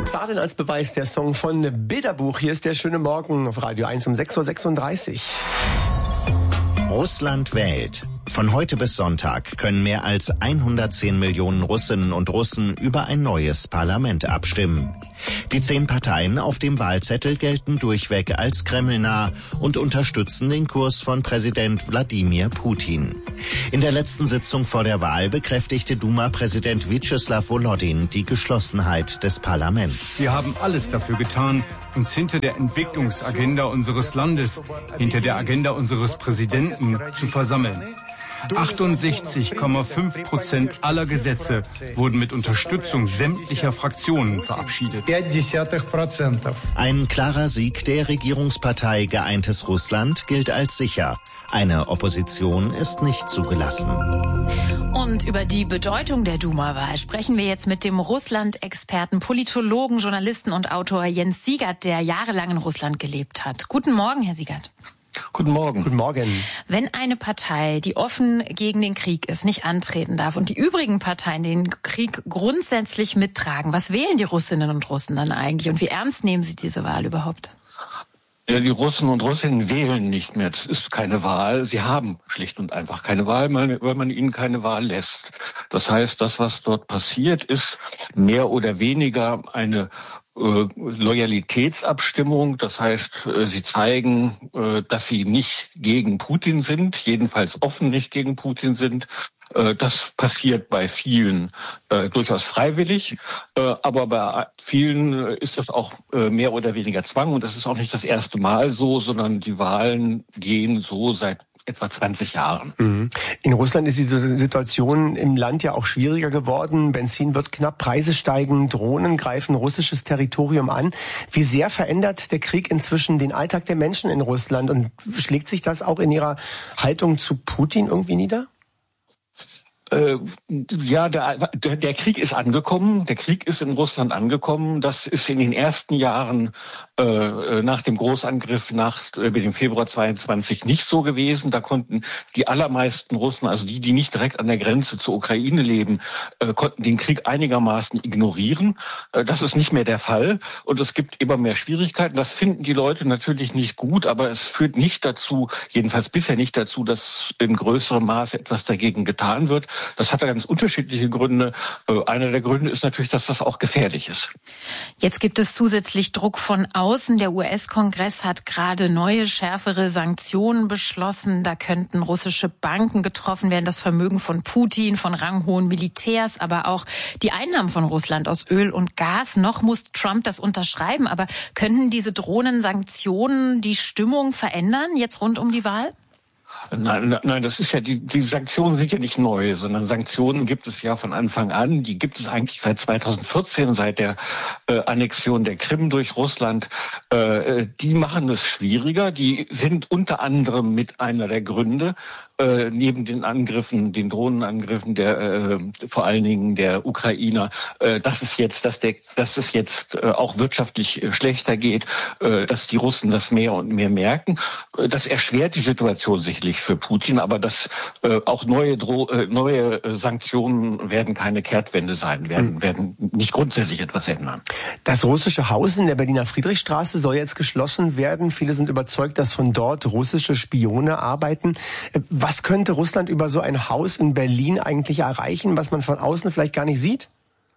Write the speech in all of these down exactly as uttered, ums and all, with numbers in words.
Zahlen als Beweis, der Song von Bilderbuch. Hier ist der schöne Morgen auf Radio eins um sechs Uhr sechsunddreißig. Russland wählt. Von heute bis Sonntag können mehr als hundertzehn Millionen Russinnen und Russen über ein neues Parlament abstimmen. Die zehn Parteien auf dem Wahlzettel gelten durchweg als kremlnah und unterstützen den Kurs von Präsident Wladimir Putin. In der letzten Sitzung vor der Wahl bekräftigte Duma-Präsident Vyacheslav Volodin die Geschlossenheit des Parlaments. Wir haben alles dafür getan, uns hinter der Entwicklungsagenda unseres Landes, hinter der Agenda unseres Präsidenten zu versammeln. achtundsechzig Komma fünf Prozent aller Gesetze wurden mit Unterstützung sämtlicher Fraktionen verabschiedet. Ein klarer Sieg der Regierungspartei Geeintes Russland gilt als sicher. Eine Opposition ist nicht zugelassen. Und über die Bedeutung der Duma-Wahl sprechen wir jetzt mit dem Russland-Experten, Politologen, Journalisten und Autor Jens Siegert, der jahrelang in Russland gelebt hat. Guten Morgen, Herr Siegert. Guten Morgen. Guten Morgen. Wenn eine Partei, die offen gegen den Krieg ist, nicht antreten darf und die übrigen Parteien den Krieg grundsätzlich mittragen, was wählen die Russinnen und Russen dann eigentlich und wie ernst nehmen sie diese Wahl überhaupt? Ja, die Russen und Russinnen wählen nicht mehr. Das ist keine Wahl. Sie haben schlicht und einfach keine Wahl, weil man ihnen keine Wahl lässt. Das heißt, das, was dort passiert, ist mehr oder weniger eine Loyalitätsabstimmung, das heißt, sie zeigen, dass sie nicht gegen Putin sind, jedenfalls offen nicht gegen Putin sind. Das passiert bei vielen äh, durchaus freiwillig, äh, aber bei vielen ist das auch äh, mehr oder weniger Zwang und das ist auch nicht das erste Mal so, sondern die Wahlen gehen so seit etwa zwanzig Jahren. In Russland ist die Situation im Land ja auch schwieriger geworden. Benzin wird knapp, Preise steigen, Drohnen greifen russisches Territorium an. Wie sehr verändert der Krieg inzwischen den Alltag der Menschen in Russland und schlägt sich das auch in ihrer Haltung zu Putin irgendwie nieder? Äh, ja, der, der, der Krieg ist angekommen. Der Krieg ist in Russland angekommen. Das ist in den ersten Jahren äh, nach dem Großangriff nach äh, dem Februar zweiundzwanzig nicht so gewesen. Da konnten die allermeisten Russen, also die, die nicht direkt an der Grenze zur Ukraine leben, äh, konnten den Krieg einigermaßen ignorieren. Äh, das ist nicht mehr der Fall. Und es gibt immer mehr Schwierigkeiten. Das finden die Leute natürlich nicht gut, aber es führt nicht dazu, jedenfalls bisher nicht dazu, dass in größerem Maße etwas dagegen getan wird. Das hat ja ganz unterschiedliche Gründe. Einer der Gründe ist natürlich, dass das auch gefährlich ist. Jetzt gibt es zusätzlich Druck von außen. Der U S-Kongress hat gerade neue, schärfere Sanktionen beschlossen. Da könnten russische Banken getroffen werden, das Vermögen von Putin, von ranghohen Militärs, aber auch die Einnahmen von Russland aus Öl und Gas. Noch muss Trump das unterschreiben, aber könnten diese drohenden Sanktionen die Stimmung verändern, jetzt rund um die Wahl? Nein, nein, das ist ja, die, die Sanktionen sind ja nicht neu, sondern Sanktionen gibt es ja von Anfang an. Die gibt es eigentlich seit zweitausendvierzehn, seit der äh, Annexion der Krim durch Russland. Äh, die machen es schwieriger. Die sind unter anderem mit einer der Gründe, äh, neben den Angriffen, den Drohnenangriffen der, äh, vor allen Dingen der Ukrainer, äh, dass es jetzt, dass der, dass es jetzt äh, auch wirtschaftlich äh, schlechter geht, äh, dass die Russen das mehr und mehr merken. Äh, das erschwert die Situation sicherlich für Putin, aber das äh, auch neue Dro äh, neue äh, Sanktionen werden keine Kehrtwende sein, werden werden nicht grundsätzlich etwas ändern. Das russische Haus in der Berliner Friedrichstraße soll jetzt geschlossen werden. Viele sind überzeugt, dass von dort russische Spione arbeiten. Was könnte Russland über so ein Haus in Berlin eigentlich erreichen, was man von außen vielleicht gar nicht sieht?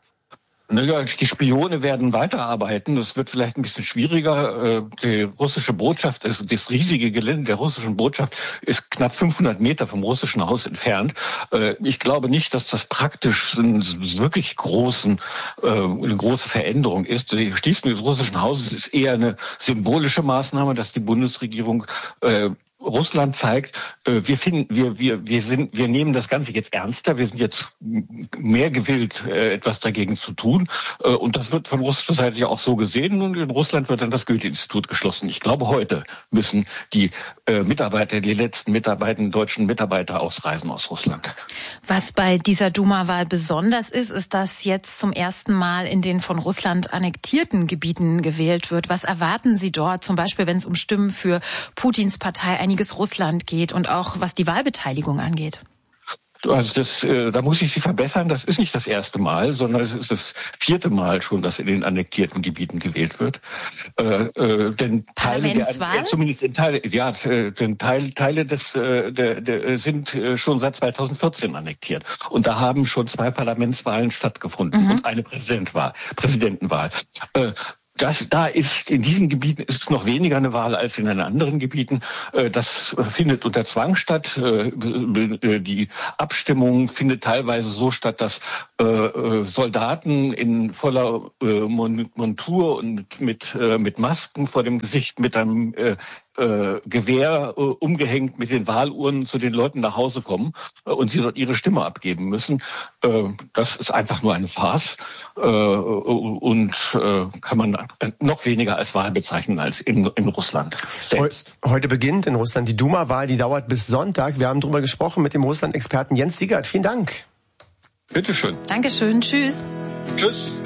Naja, die Spione werden weiterarbeiten. Das wird vielleicht ein bisschen schwieriger. Die russische Botschaft, also das riesige Gelände der russischen Botschaft ist knapp fünfhundert Meter vom russischen Haus entfernt. Ich glaube nicht, dass das praktisch eine wirklich großen, eine große Veränderung ist. Die Schließung des russischen Hauses ist eher eine symbolische Maßnahme, dass die Bundesregierung Russland zeigt, wir finden, wir, wir, wir sind, wir nehmen das Ganze jetzt ernster. Wir sind jetzt mehr gewillt, etwas dagegen zu tun. Und das wird von russischer Seite ja auch so gesehen. Und in Russland wird dann das Goethe-Institut geschlossen. Ich glaube, heute müssen die Mitarbeiter, die letzten Mitarbeiter, deutschen Mitarbeiter ausreisen aus Russland. Was bei dieser Duma-Wahl besonders ist, ist, dass jetzt zum ersten Mal in den von Russland annektierten Gebieten gewählt wird. Was erwarten Sie dort, zum Beispiel, wenn es um Stimmen für Putins Partei Einiges Russland geht und auch was die Wahlbeteiligung angeht? Also das, äh, da muss ich Sie verbessern, das ist nicht das erste Mal, sondern es ist das vierte Mal schon, dass in den annektierten Gebieten gewählt wird. Äh, äh, denn Teile der, äh, zumindest in Teile, ja, äh, denn Teil, Teile des, äh, der, der sind äh, schon seit zweitausendvierzehn annektiert. Und da haben schon zwei Parlamentswahlen stattgefunden mhm. und eine Präsidentwahl, Präsidentenwahl. Äh, Das, da ist, in diesen Gebieten ist es noch weniger eine Wahl als in den anderen Gebieten. Das findet unter Zwang statt. Die Abstimmung findet teilweise so statt, dass Soldaten in voller Montur und mit, mit Masken vor dem Gesicht, mit einem Äh, Gewehr äh, umgehängt mit den Wahlurnen zu den Leuten nach Hause kommen äh, und sie dort ihre Stimme abgeben müssen. Äh, das ist einfach nur eine Farce äh, und äh, kann man noch weniger als Wahl bezeichnen als in, in Russland selbst. Heute beginnt in Russland die Duma-Wahl, die dauert bis Sonntag. Wir haben darüber gesprochen mit dem Russland-Experten Jens Siegert. Vielen Dank. Bitteschön. Dankeschön. Tschüss. Tschüss.